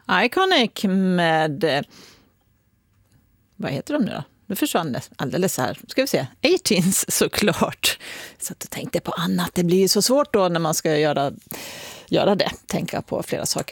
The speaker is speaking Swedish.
Iconic med... vad heter de nu då? Nu försvann det alldeles här. Ska vi se. 18s såklart. Så att jag tänkte på annat. Det blir ju så svårt då när man ska göra det. Tänka på flera saker.